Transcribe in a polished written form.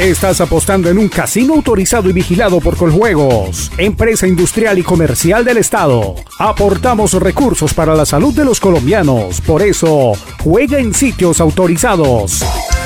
Estás apostando en un casino autorizado y vigilado por Coljuegos, empresa industrial y comercial del Estado. Aportamos recursos para la salud de los colombianos. Por eso, juega en sitios autorizados.